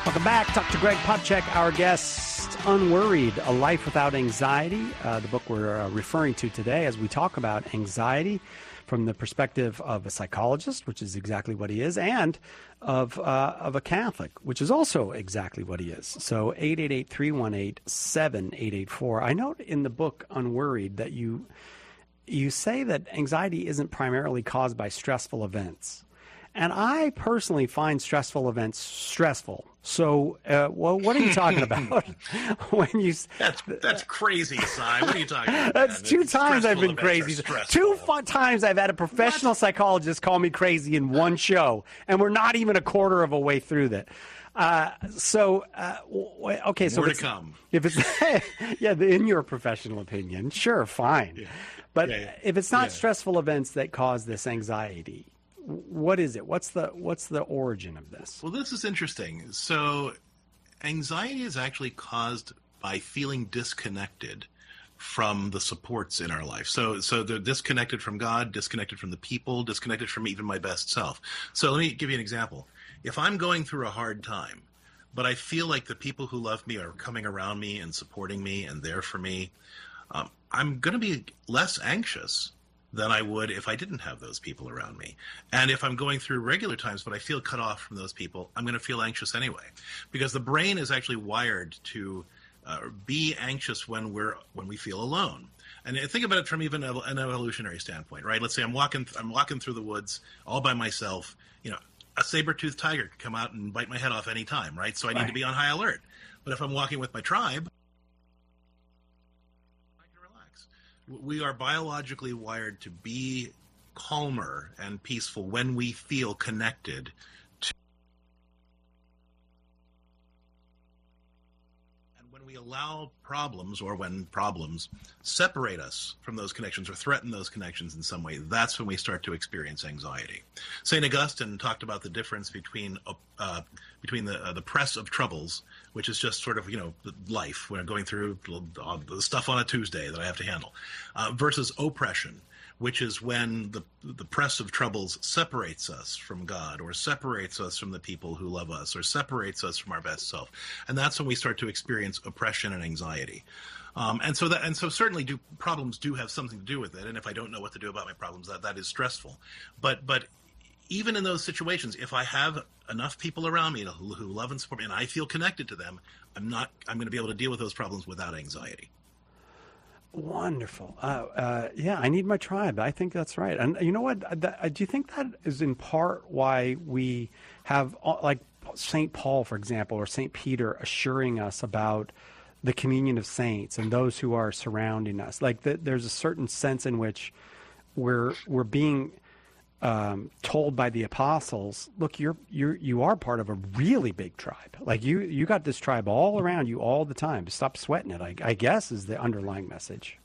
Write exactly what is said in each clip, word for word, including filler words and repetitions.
Welcome back. Doctor Greg Popcak, our guest, Unworried, A Life Without Anxiety, uh, the book we're uh, referring to today as we talk about anxiety from the perspective of a psychologist, which is exactly what he is, and of uh, of a Catholic, which is also exactly what he is. So eight eight eight, three one eight, seven eight eight four. I note in the book Unworried that you you say that anxiety isn't primarily caused by stressful events. And I personally find stressful events stressful. So, uh, well, what are you talking about when you? That's that's crazy, Si. What are you talking about? That's man? two It's times I've been crazy. Two fun times I've had a professional what? psychologist call me crazy in one show, and we're not even a quarter of a way through that. Uh, so, uh, okay, so more if to come. If it's yeah, in your professional opinion, sure, fine. Yeah. But yeah, yeah. if it's not yeah. stressful events that cause this anxiety, what is it? What's the what's the origin of this? Well, this is interesting. So anxiety is actually caused by feeling disconnected from the supports in our life. So so they're disconnected from God, disconnected from the people, disconnected from even my best self. So let me give you an example. If I'm going through a hard time, but I feel like the people who love me are coming around me and supporting me and there for me, um, I'm going to be less anxious than I would if I didn't have those people around me. And if I'm going through regular times, but I feel cut off from those people, I'm going to feel anxious anyway. Because the brain is actually wired to uh, be anxious when we're when we feel alone. And think about it from even an evolutionary standpoint, right? Let's say I'm walking I'm walking through the woods all by myself. You know, a saber-toothed tiger could come out and bite my head off any time, right? So I need right. to be on high alert. But if I'm walking with my tribe, we are biologically wired to be calmer and peaceful when we feel connected to, and when we allow problems or when problems separate us from those connections or threaten those connections in some way, that's when we start to experience anxiety. Saint Augustine talked about the difference between uh, between the uh, the press of troubles, which is just sort of, you know, life when I'm going through the stuff on a Tuesday that I have to handle, uh, versus oppression, which is when the the press of troubles separates us from God or separates us from the people who love us or separates us from our best self. And that's when we start to experience oppression and anxiety. Um, and so that, and so certainly do problems do have something to do with it. And if I don't know what to do about my problems, that, that is stressful. But, but even in those situations, if I have enough people around me who, who love and support me and I feel connected to them, I'm not, I'm going to be able to deal with those problems without anxiety. Wonderful. Uh, uh, yeah, I need my tribe. I think that's right. And you know what? That, do you think that is in part why we have, like Saint Paul, for example, or Saint Peter assuring us about the communion of saints and those who are surrounding us? Like the, there's a certain sense in which we're we're being um, told by the apostles, look, you're you're you are part of a really big tribe. Like you you got this tribe all around you all the time. Stop sweating it, I, I guess, is the underlying message.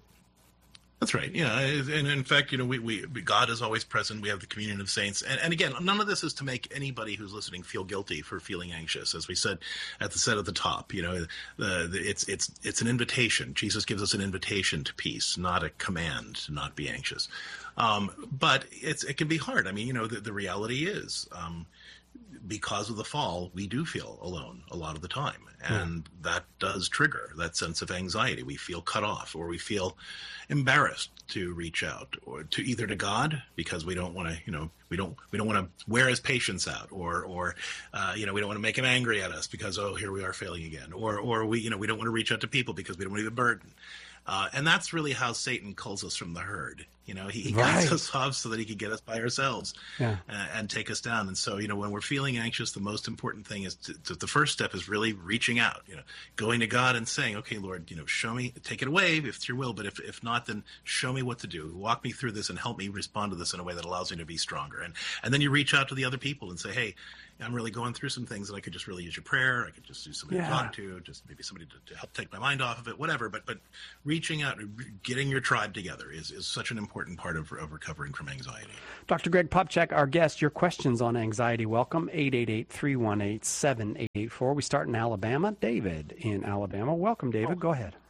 That's right. Yeah, and in fact, you know, we, we God is always present. We have the communion of saints, and, and again, none of this is to make anybody who's listening feel guilty for feeling anxious. As we said at the set at the top, you know, the, the, it's it's it's an invitation. Jesus gives us an invitation to peace, not a command to not be anxious. Um, but it's it can be hard. I mean, you know, the, the reality is, um, because of the fall, we do feel alone a lot of the time, and yeah. that does trigger that sense of anxiety. We feel cut off, or we feel embarrassed to reach out, or to either to God because we don't want to, you know, we don't we don't want to wear his patience out, or or uh, you know, we don't want to make him angry at us because oh, here we are failing again, or or we you know we don't want to reach out to people because we don't want to be a burden. Uh, and that's really how Satan culls us from the herd. You know, he, he right. cuts us off so that he can get us by ourselves yeah. uh, and take us down. And so, you know, when we're feeling anxious, the most important thing is to, to, the first step is really reaching out, you know, going to God and saying, okay, Lord, you know, show me, take it away if it's your will. But if, if not, then show me what to do. Walk me through this and help me respond to this in a way that allows me to be stronger. And, and then you reach out to the other people and say, hey, I'm really going through some things, and I could just really use your prayer. I could just use somebody yeah. to talk to, just maybe somebody to, to help take my mind off of it, whatever. But but reaching out, getting your tribe together is, is such an important part of, of recovering from anxiety. Doctor Greg Popcak, our guest, your questions on anxiety. Welcome, eight eight eight, three one eight, seven eight eight four. We start in Alabama. David in Alabama. Welcome, David. Go ahead.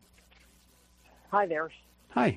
Hi there. Hi.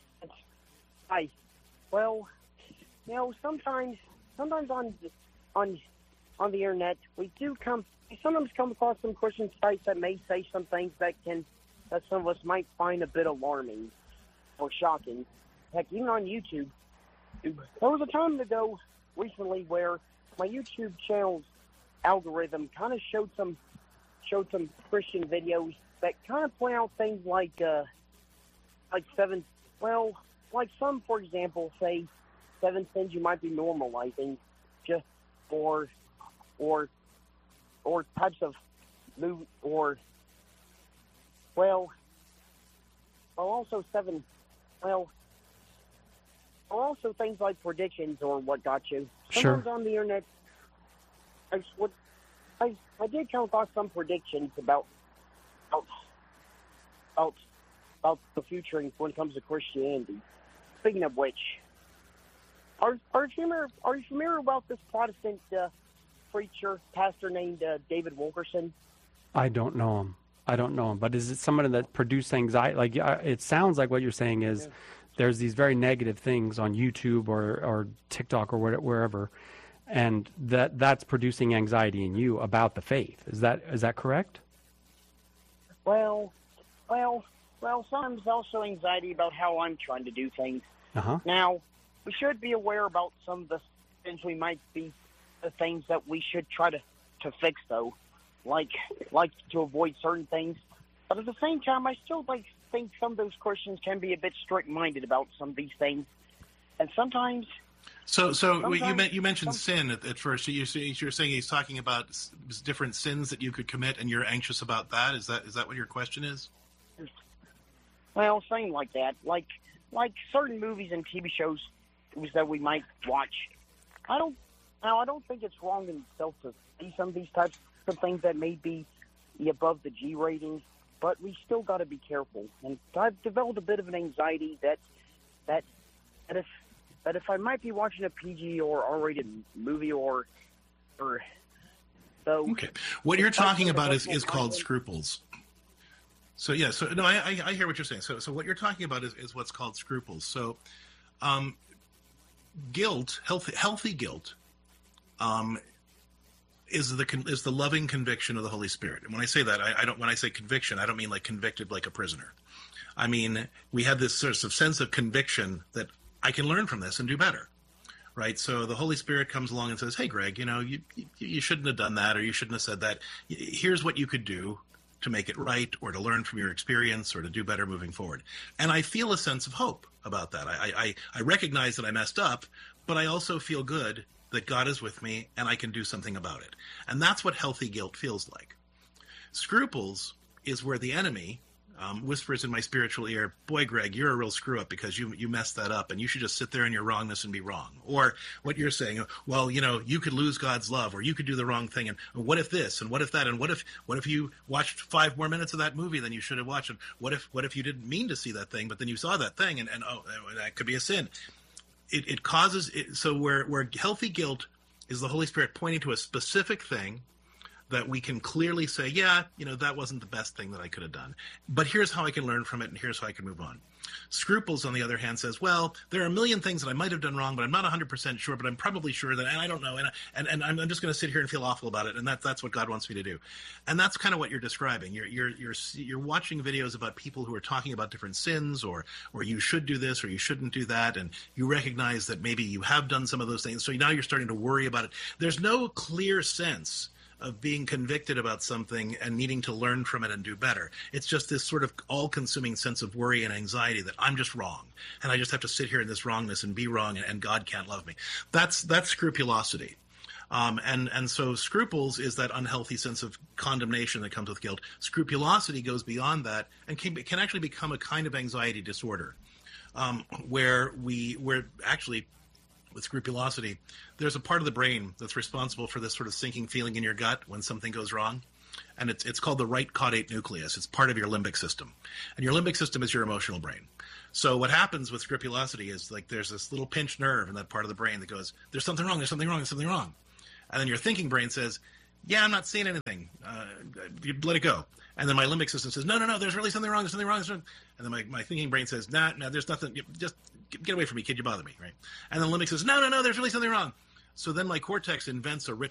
Hi. Well, you know, sometimes, sometimes on, on, on the internet, we do come, we sometimes come across some Christian sites that may say some things that can, that some of us might find a bit alarming or shocking. Heck, even on YouTube, there was a time ago recently where my YouTube channel's algorithm kind of showed some, showed some Christian videos that kind of point out things like, uh, like seven, well, like some, for example, say seven sins you might be normalizing, just or or or types of move or well, well also seven, well, or also things like predictions or what got you. Sometimes Sure. on the internet, I what I I did come across some predictions about about about, about the future when it comes to Christianity. Speaking of which, are are you familiar, are you familiar about this Protestant uh, preacher, pastor named uh, David Wilkerson? I don't know him. I don't know him. But is it somebody that produced anxiety? Like, uh, it sounds like what you're saying is Yeah. there's these very negative things on YouTube or, or TikTok or where- wherever, and that that's producing anxiety in you about the faith. Is that is that correct? Well, well, well. Sometimes also anxiety about how I'm trying to do things. Uh-huh. Now, we should be aware about some of the things we might be, the things that we should try to, to fix, though, like like to avoid certain things. But at the same time, I still like think some of those Christians can be a bit strict-minded about some of these things, and sometimes. So, so you Sometimes- men- you mentioned some- sin at, at first. You you're saying he's talking about s- different sins that you could commit, and you're anxious about that. Is that is that what your question is? Well, something like that, like like certain movies and T V shows that we might watch. I don't now. I don't think it's wrong in itself to see some of these types of things that may be above the G rating, but we still got to be careful. And I've developed a bit of an anxiety that that that if that if I might be watching a P G or R-rated movie or or so. Okay. What you're talking That's about is, what is called content- scruples. So yeah, so no, I, I I hear what you're saying. So so what you're talking about is, is what's called scruples. So, um, guilt, healthy healthy guilt, um, is the con- is the loving conviction of the Holy Spirit. And when I say that, I, I don't when I say conviction, I don't mean like convicted like a prisoner. I mean we have this sort of sense of conviction that I can learn from this and do better. Right, so the Holy Spirit comes along and says, "Hey, Greg, you know, you you, you shouldn't have done that, or you shouldn't have said that. Here's what you could do to make it right, or to learn from your experience, or to do better moving forward." And I feel a sense of hope about that. I I, I recognize that I messed up, but I also feel good that God is with me and I can do something about it. And that's what healthy guilt feels like. Scruples is where the enemy Um, whispers in my spiritual ear, "Boy, Greg, you're a real screw up because you you messed that up, and you should just sit there in your wrongness and be wrong." Or what you're saying, well, you know, you could lose God's love, or you could do the wrong thing, and what if this, and what if that, and what if what if you watched five more minutes of that movie than you should have watched, and what if what if you didn't mean to see that thing, but then you saw that thing, and, and oh, that could be a sin. It, it causes it, so where where healthy guilt is the Holy Spirit pointing to a specific thing that we can clearly say, yeah, you know, that wasn't the best thing that I could have done. But here's how I can learn from it, and here's how I can move on. Scruples, on the other hand, says, well, there are a million things that I might have done wrong, but I'm not one hundred percent sure, but I'm probably sure that, and I don't know, and and, and I'm, I'm just going to sit here and feel awful about it, and that, that's what God wants me to do. And that's kind of what you're describing. You're you're you're you're watching videos about people who are talking about different sins, or or you should do this, or you shouldn't do that, and you recognize that maybe you have done some of those things, so now you're starting to worry about it. There's no clear sense of being convicted about something and needing to learn from it and do better. It's just this sort of all-consuming sense of worry and anxiety that I'm just wrong, and I just have to sit here in this wrongness and be wrong, and, and God can't love me. That's that's scrupulosity. Um, and, and so scruples is that unhealthy sense of condemnation that comes with guilt. Scrupulosity goes beyond that and can, can actually become a kind of anxiety disorder, um, where we where actually with scrupulosity, there's a part of the brain that's responsible for this sort of sinking feeling in your gut when something goes wrong. And it's it's called the right caudate nucleus. It's part of your limbic system. And your limbic system is your emotional brain. So what happens with scrupulosity is like there's this little pinched nerve in that part of the brain that goes, there's something wrong, there's something wrong, there's something wrong. And then your thinking brain says, yeah, I'm not seeing anything. Uh, you let it go. And then my limbic system says, no, no, no, there's really something wrong, there's something wrong. There's something. And then my, my thinking brain says, nah, nah, there's nothing. Just get away from me, kid, you bother me, right? And then limbic says, no, no, no, there's really something wrong. So then my cortex invents a ritual.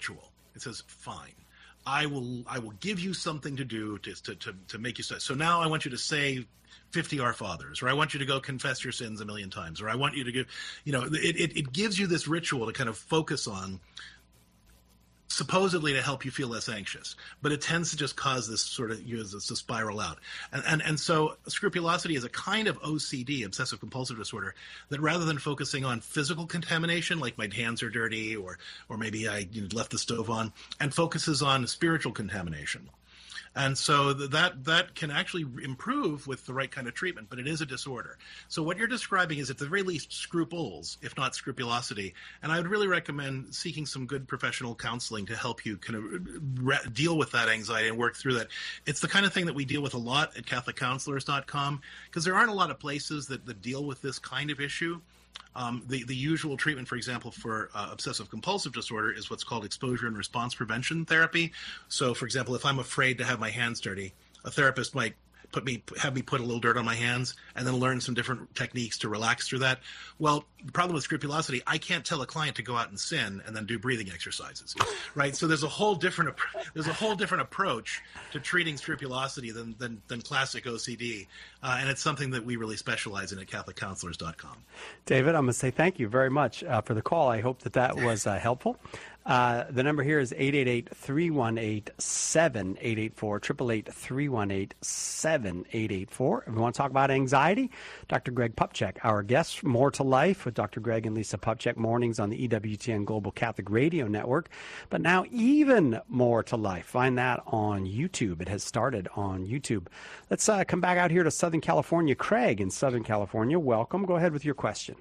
It says, fine. I will I will give you something to do to to to, to make you so. So now I want you to say fifty Our Fathers, or I want you to go confess your sins a million times, or I want you to give, you know, it, it, it gives you this ritual to kind of focus on, supposedly to help you feel less anxious, but it tends to just cause this sort of, you know, this to spiral out. And, and and so scrupulosity is a kind of O C D, obsessive compulsive disorder, that rather than focusing on physical contamination, like my hands are dirty, or or maybe I you know, left the stove on, and focuses on spiritual contamination. And so that that can actually improve with the right kind of treatment, but it is a disorder. So what you're describing is at the very least scruples, if not scrupulosity. And I would really recommend seeking some good professional counseling to help you kind of re- deal with that anxiety and work through that. It's the kind of thing that we deal with a lot at Catholic Counselors dot com, because there aren't a lot of places that, that deal with this kind of issue. Um, the, the usual treatment, for example, for uh, obsessive-compulsive disorder is what's called exposure and response prevention therapy. So, for example, if I'm afraid to have my hands dirty, a therapist might put me have me put a little dirt on my hands and then learn some different techniques to relax through that. Well, the problem with scrupulosity, I can't tell a client to go out and sin and then do breathing exercises, right? So there's a whole different there's a whole different approach to treating scrupulosity than than, than classic O C D, uh, and it's something that we really specialize in at Catholic Counselors dot com. David, I'm going to say thank you very much uh, for the call. I hope that that was uh, helpful. Uh, the number here is eight eight eight, three one eight, seven eight eight four, eight eight eight, three one eight, seven eight eight four. If you want to talk about anxiety, Doctor Greg Popcak, our guest. More to Life with Doctor Greg and Lisa Popcak, mornings on the E W T N Global Catholic Radio Network. But now even more to life. Find that on YouTube. It has started on YouTube. Let's uh, come back out here to Southern California. Craig in Southern California, welcome. Go ahead with your question.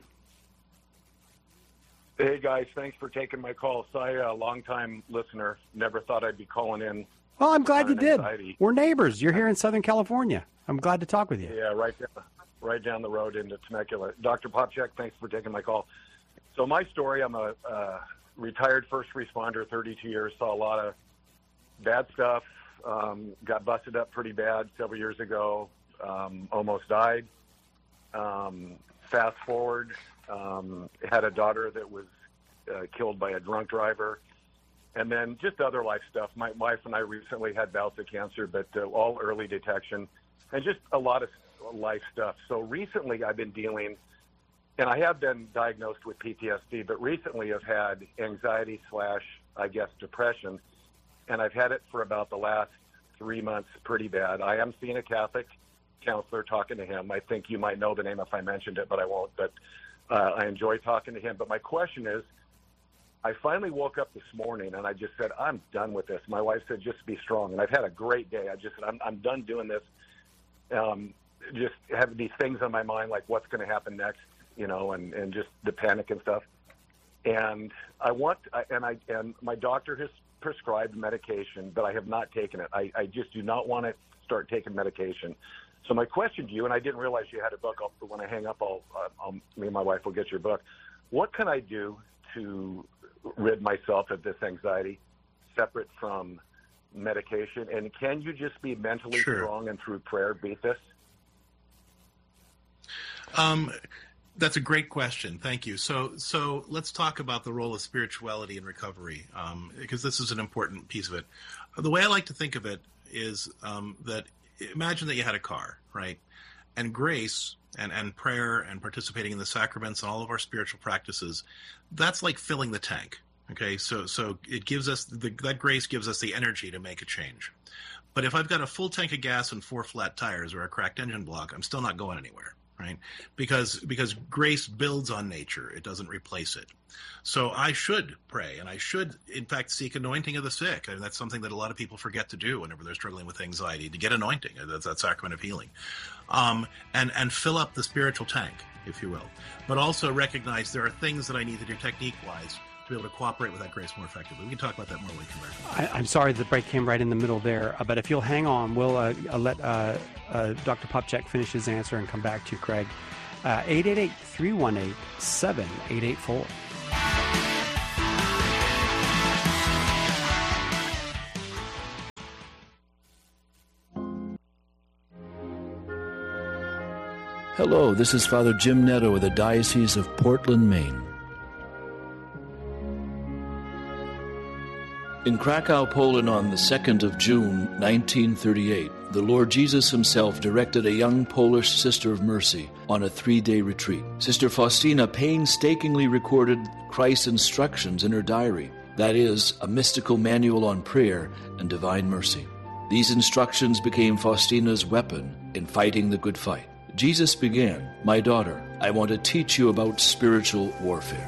Hey, guys, thanks for taking my call. So I'm a long-time listener. Never thought I'd be calling in. Well, I'm glad you did. Anxiety. We're neighbors. You're here in Southern California. I'm glad to talk with you. Yeah, right down, right down the road into Temecula. Doctor Popcak, thanks for taking my call. So my story, I'm a uh, retired first responder, thirty-two years, saw a lot of bad stuff, um, got busted up pretty bad several years ago, um, almost died. Um, fast forward, um, had a daughter that was uh, killed by a drunk driver. And then just other life stuff. My wife and I recently had bouts of cancer, but uh, all early detection, and just a lot of life stuff. So recently I've been dealing, and I have been diagnosed with P T S D, but recently I've had anxiety slash, I guess, depression, and I've had it for about the last three months pretty bad. I am seeing a Catholic counselor, talking to him. I think you might know the name if I mentioned it, but I won't. But uh, I enjoy talking to him. But my question is, I finally woke up this morning and I just said, I'm done with this. My wife said, just be strong. And I've had a great day. I just said, I'm, I'm done doing this. Um, just have these things on my mind, like what's going to happen next, you know, and, and just the panic and stuff. And I want, and I, and my doctor has prescribed medication, but I have not taken it. I, I just do not want to start taking medication. So my question to you, and I didn't realize you had a book. I'll, when I hang up, I'll, I'll, me and my wife will get your book. What can I do to rid myself of this anxiety separate from medication? And can you just be mentally Sure. strong and through prayer beat this? Um, that's a great question. Thank you. So, so let's talk about the role of spirituality in recovery, um, because this is an important piece of it. The way I like to think of it is um, that imagine that you had a car, right? And grace and, and prayer and participating in the sacraments and all of our spiritual practices, that's like filling the tank. Okay, so so it gives us the, that grace gives us the energy to make a change. But if I've got a full tank of gas and four flat tires or a cracked engine block, I'm still not going anywhere, right? Because because grace builds on nature; it doesn't replace it. So I should pray, and I should, in fact, seek anointing of the sick. I mean, that's something that a lot of people forget to do whenever they're struggling with anxiety, to get anointing. That's that sacrament of healing, um, and and fill up the spiritual tank, if you will. But also recognize there are things that I need to do technique-wise to be able to cooperate with that grace more effectively. We can talk about that more when we come back. I, I'm sorry the break came right in the middle there, uh, but if you'll hang on, we'll uh, uh, let uh, uh, Doctor Popcak finish his answer and come back to you, Craig. Uh, eight eight eight, three one eight, seven eight eight four. Hello, this is Father Jim Netto of the Diocese of Portland, Maine. In Krakow, Poland on the second of June, nineteen thirty-eight, the Lord Jesus himself directed a young Polish Sister of Mercy on a three-day retreat. Sister Faustina painstakingly recorded Christ's instructions in her diary, that is, a mystical manual on prayer and divine mercy. These instructions became Faustina's weapon in fighting the good fight. Jesus began, "My daughter, I want to teach you about spiritual warfare."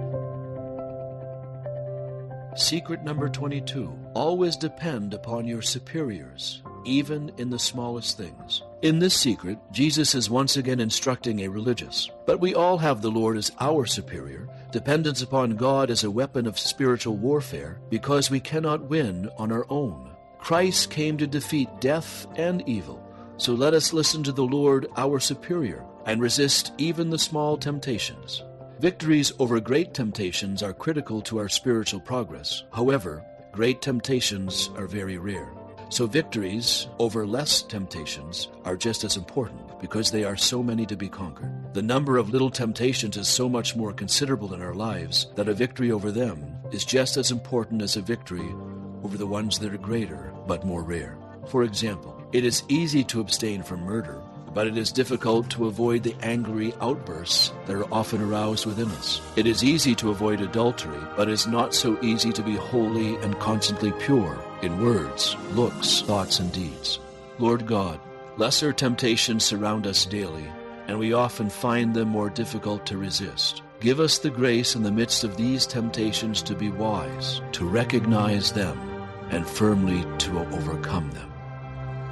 Secret number twenty-two, always depend upon your superiors, even in the smallest things. In this secret, Jesus is once again instructing a religious. But we all have the Lord as our superior, dependence upon God as a weapon of spiritual warfare, because we cannot win on our own. Christ came to defeat death and evil, so let us listen to the Lord, our superior, and resist even the small temptations. Victories over great temptations are critical to our spiritual progress. However, great temptations are very rare. So victories over less temptations are just as important because they are so many to be conquered. The number of little temptations is so much more considerable in our lives that a victory over them is just as important as a victory over the ones that are greater but more rare. For example, it is easy to abstain from murder, but it is difficult to avoid the angry outbursts that are often aroused within us. It is easy to avoid adultery, but it is not so easy to be holy and constantly pure in words, looks, thoughts, and deeds. Lord God, lesser temptations surround us daily, and we often find them more difficult to resist. Give us the grace in the midst of these temptations to be wise, to recognize them, and firmly to overcome them.